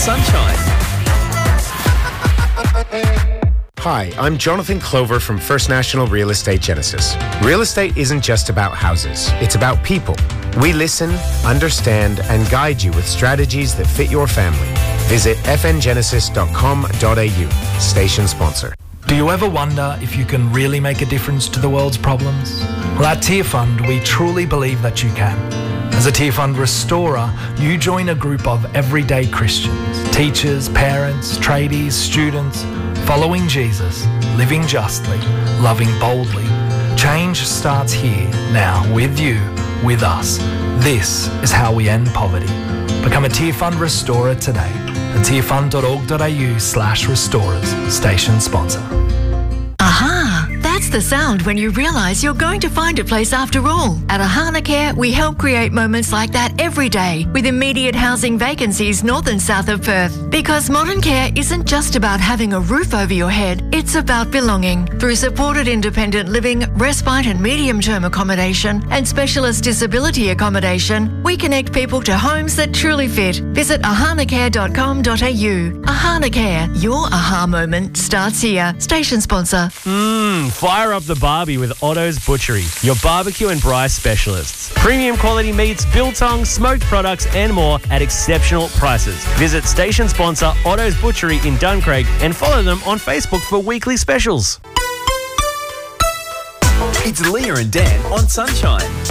Sunshine. Hi, I'm Jonathan Clover from First National Real Estate Genesis. Real estate isn't just about houses, it's about people. We listen, understand, and guide you with strategies that fit your family. Visit fngenesis.com.au. Station sponsor. Do you ever wonder if you can really make a difference to the world's problems? Well, at Tear Fund, we truly believe that you can. As a Tear Fund restorer, you join a group of everyday Christians, teachers, parents, tradies, students, following Jesus, living justly, loving boldly. Change starts here, now, with you, with us. This is how we end poverty. Become a Tear Fund restorer today at tearfund.org.au/restorers. Station sponsor. Aha! That's the sound when you realise you're going to find a place after all. At Ahana Care, we help create moments like that every day with immediate housing vacancies north and south of Perth. Because modern care isn't just about having a roof over your head, it's about belonging. Through supported independent living, respite and medium-term accommodation, and specialist disability accommodation, we connect people to homes that truly fit. Visit ahanacare.com.au. Ahana Care, your aha moment starts here. Station sponsor. Fire up the barbie with Otto's Butchery, your barbecue and braai specialists. Premium quality meats, biltong, smoked products and more at exceptional prices. Visit station sponsor Otto's Butchery in Duncraig and follow them on Facebook for weekly specials. It's Leah and Dan on Sunshine.